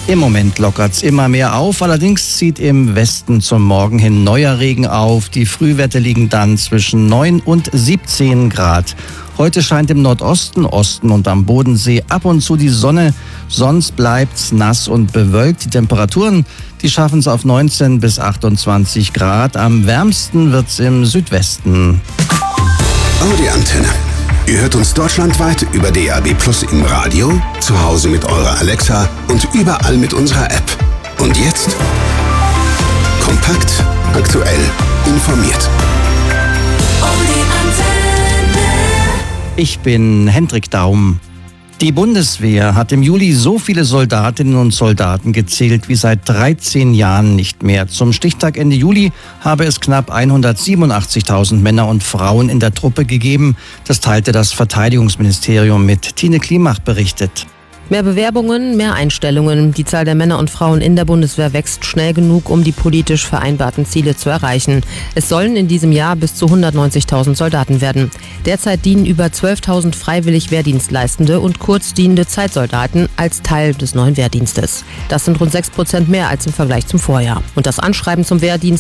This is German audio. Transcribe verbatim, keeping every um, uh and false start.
Im Moment lockert's immer mehr auf, allerdings zieht im Westen zum Morgen hin neuer Regen auf. Die Frühwerte liegen dann zwischen neun und siebzehn Grad. Heute scheint im Nordosten, Osten und am Bodensee ab und zu die Sonne. Sonst bleibt's nass und bewölkt. Die Temperaturen, die schaffen es auf neunzehn bis achtundzwanzig Grad. Am wärmsten wird's im Südwesten. Audi Antenne. Ihr hört uns deutschlandweit über D A B Plus im Radio, zu Hause mit eurer Alexa und überall mit unserer App. Und jetzt kompakt, aktuell, informiert. Ich bin Hendrik Daum. Die Bundeswehr hat im Juli so viele Soldatinnen und Soldaten gezählt wie seit dreizehn Jahren nicht mehr. Zum Stichtag Ende Juli habe es knapp hundertsiebenundachtzigtausend Männer und Frauen in der Truppe gegeben. Das teilte das Verteidigungsministerium mit. Tine Klimach berichtet. Mehr Bewerbungen, mehr Einstellungen. Die Zahl der Männer und Frauen in der Bundeswehr wächst schnell genug, um die politisch vereinbarten Ziele zu erreichen. Es sollen in diesem Jahr bis zu hundertneunzigtausend Soldaten werden. Derzeit dienen über zwölftausend freiwillig Wehrdienstleistende und kurzdienende Zeitsoldaten als Teil des neuen Wehrdienstes. Das sind rund sechs Prozent mehr als im Vergleich zum Vorjahr. Und das Anschreiben zum Wehrdienst